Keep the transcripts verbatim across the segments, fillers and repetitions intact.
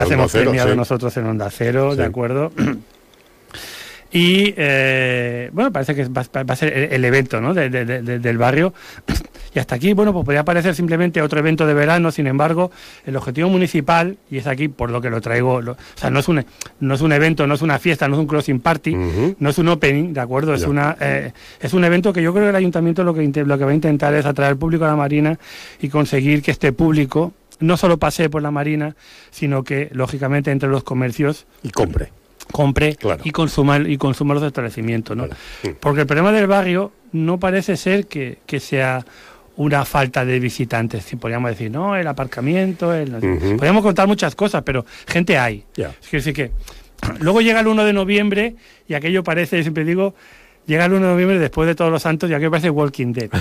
hemos Cero, premiado sí. nosotros en Onda Cero, Sí. ¿de acuerdo? Y, eh, bueno, parece que va, va a ser el, el evento, ¿no?, de, de, de, del barrio. Y hasta aquí, bueno, pues podría parecer simplemente otro evento de verano. Sin embargo, el objetivo municipal, y es aquí por lo que lo traigo, lo, o sea, no es, un, no es un evento, no es una fiesta, no es un closing party, uh-huh. no es un opening, ¿de acuerdo? Es, una, eh, es un evento que yo creo que el ayuntamiento lo que, lo que va a intentar es atraer al público a la Marina y conseguir que este público no solo pase por la Marina, sino que, lógicamente, entre los comercios... Y compre. compre claro. y consuma y consuma los establecimientos, ¿no? Claro. Sí. Porque el problema del barrio no parece ser que, que sea una falta de visitantes. Si podríamos decir, no, el aparcamiento, el... Uh-huh. Podríamos contar muchas cosas, pero gente hay. Yeah. Es decir, que luego llega el uno de noviembre y aquello parece, yo siempre digo, llega el uno de noviembre después de Todos los Santos y aquello parece Walking Dead.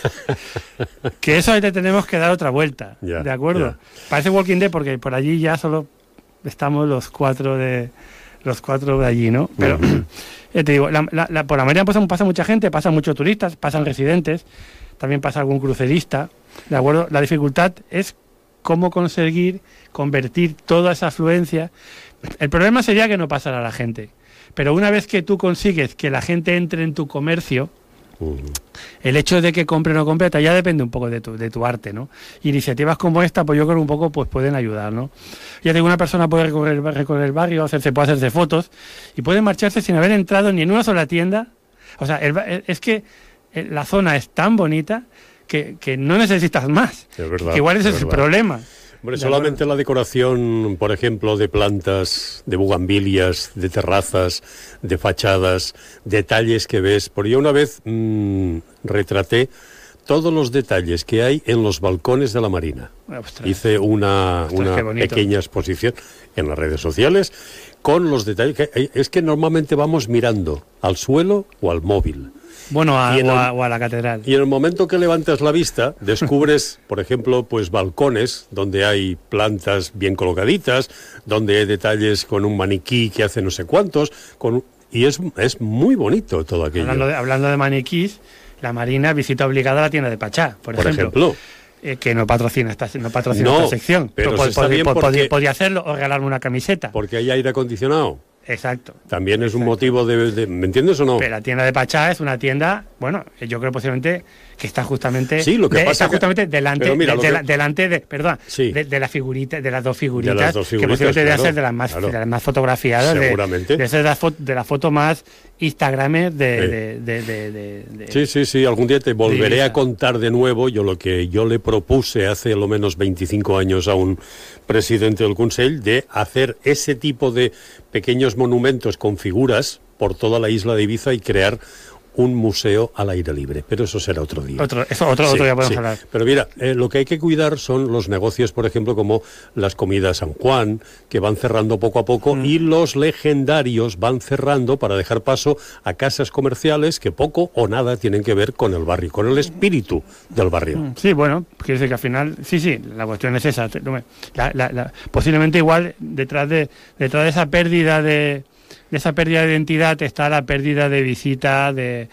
Que eso le tenemos que dar otra vuelta, yeah. ¿de acuerdo? Yeah. Parece Walking Dead porque por allí ya solo estamos los cuatro de... los cuatro de allí, ¿no? Pero, uh-huh. eh, te digo, la, la, la, por la Marina pasa, pasa mucha gente, pasan muchos turistas, pasan residentes, también pasa algún crucerista, ¿de acuerdo? La dificultad es cómo conseguir convertir toda esa afluencia. El problema sería que no pasara la gente, pero una vez que tú consigues que la gente entre en tu comercio, uh-huh. el hecho de que compre o no compre ya depende un poco de tu, de tu arte, ¿no? Iniciativas como esta, pues yo creo que un poco pues pueden ayudar, ¿no? Ya digo, una persona puede recorrer, recorrer el barrio, hacerse, puede hacerse fotos y puede marcharse sin haber entrado ni en una sola tienda. O sea, el, es que la zona es tan bonita que, que no necesitas más. Es verdad, que igual ese es, es el problema. Hombre, solamente verdad. La decoración, por ejemplo, de plantas, de bugambilias, de terrazas, de fachadas, detalles que ves. Porque yo una vez mmm, retraté todos los detalles que hay en los balcones de la Marina. Ostras. Hice una, Ostras, una pequeña exposición en las redes sociales con los detalles. Que, es que normalmente vamos mirando al suelo o al móvil. Bueno, a, el, o, a, o a la catedral. Y en el momento que levantas la vista, descubres, por ejemplo, pues balcones donde hay plantas bien colocaditas, donde hay detalles con un maniquí que hace no sé cuántos, con y es, es muy bonito todo aquello. Hablando de, hablando de maniquís, la Marina visita obligada a la tienda de Pachá, por, por ejemplo. ejemplo. Eh, que no patrocina esta, no patrocina no, esta sección. Pero, pero está pod, bien pod, porque, podía hacerlo o regalarme una camiseta. Porque hay aire acondicionado. Exacto. También es exacto. un motivo de, de... ¿Me entiendes o no? Pero la tienda de Pachá es una tienda, bueno, yo creo posiblemente que está justamente... Sí, lo que de, pasa está que... justamente delante, mira, de, que... de la, delante de, perdón, sí. de, de la figurita, de las dos figuritas, de las dos figuritas que posiblemente claro, debe ser de las más, claro. de las más fotografiadas. Seguramente. De, de ser de la, foto, de la foto más Instagramer de, sí. de, de, de, de, de... Sí, sí, sí, algún día te volveré a contar de nuevo yo lo que yo le propuse hace lo menos veinticinco años a un presidente del Consell de hacer ese tipo de pequeños monumentos con figuras por toda la isla de Ibiza y crear un museo al aire libre, pero eso será otro día. Otro, eso otro, sí, otro día podemos sí. hablar. Pero mira, eh, lo que hay que cuidar son los negocios, por ejemplo, como las comidas San Juan, que van cerrando poco a poco, mm. y los legendarios van cerrando para dejar paso a casas comerciales que poco o nada tienen que ver con el barrio, con el espíritu del barrio. Sí, bueno, quiere decir que al final, sí, sí, la cuestión es esa. La, la, la, posiblemente igual detrás de, detrás de esa pérdida de... de esa pérdida de identidad está la pérdida de visita de,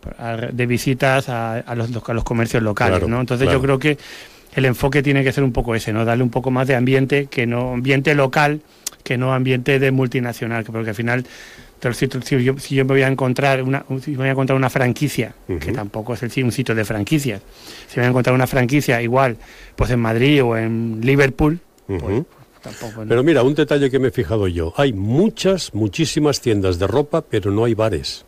de visitas a, a, los, a los comercios locales, claro, ¿no? Entonces claro. yo creo que el enfoque tiene que ser un poco ese, ¿no? Darle un poco más de ambiente, que no ambiente local, que no ambiente de multinacional, porque al final si, si, yo, si yo me voy a encontrar una, si voy a encontrar una franquicia, uh-huh. que tampoco es el, un sitio de franquicias, si voy a encontrar una franquicia igual, pues en Madrid o en Liverpool, uh-huh. pues tampoco, ¿no? Pero mira, un detalle que me he fijado yo. Hay muchas, muchísimas tiendas de ropa, pero no hay bares.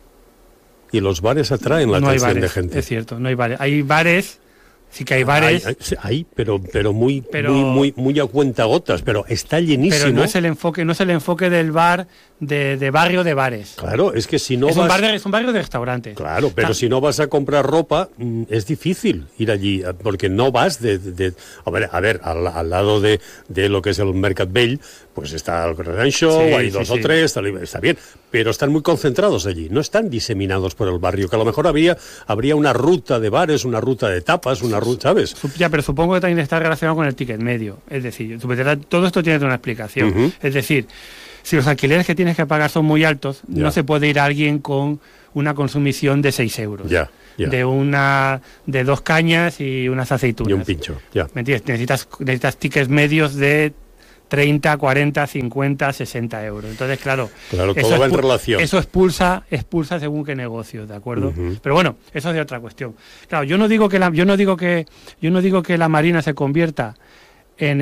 Y los bares atraen la no atención hay bares, de gente. Es cierto, no hay bares. Hay bares, sí que hay bares. Hay, hay, hay pero, pero, muy, pero muy, muy, muy a cuentagotas, pero está llenísimo. Pero no es el enfoque, no es el enfoque del bar de, de barrio de bares. Claro, es que si no es vas... Un bar de, es un barrio de restaurantes. Claro, pero Está... si no vas a comprar ropa, es difícil ir allí, porque no vas de... de, de a ver, a ver al, al lado de, de lo que es el Mercat Vell, pues está el Grand Show, sí, hay dos sí, o sí. tres, está, está bien, pero están muy concentrados allí, no están diseminados por el barrio, que a lo mejor habría, habría una ruta de bares, una ruta de tapas, una ruta, ¿sabes? Ya, pero supongo que también está relacionado con el ticket medio, es decir, todo esto tiene una explicación, uh-huh. es decir, si los alquileres que tienes que pagar son muy altos, ya. no se puede ir a alguien con una consumición de seis euros. Ya. Yeah. De una de dos cañas y unas aceitunas. Y un pincho, ya. ¿Me entiendes? Necesitas, necesitas tickets medios de treinta, cuarenta, cincuenta, sesenta euros. Entonces, claro, claro eso, todo va en expu- relación. eso expulsa, expulsa según qué negocio, ¿de acuerdo? Uh-huh. Pero bueno, eso es de otra cuestión. Claro, yo no digo que la, yo no digo que, yo no digo que la Marina se convierta en